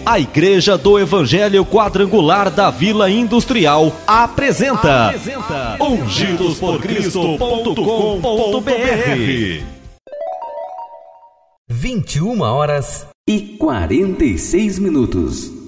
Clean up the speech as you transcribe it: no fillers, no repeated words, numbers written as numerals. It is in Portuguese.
A Igreja do Evangelho Quadrangular da Vila Industrial apresenta ungidosporcristo.com.br. 21h46.